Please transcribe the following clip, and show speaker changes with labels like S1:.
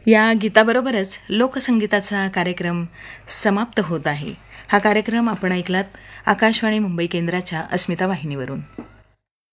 S1: या गीताबरोबरच लोकसंगीताचा कार्यक्रम समाप्त होत आहे. हा कार्यक्रम आपण ऐकलात आकाशवाणी मुंबई केंद्राच्या अस्मिता वाहिनीवरून.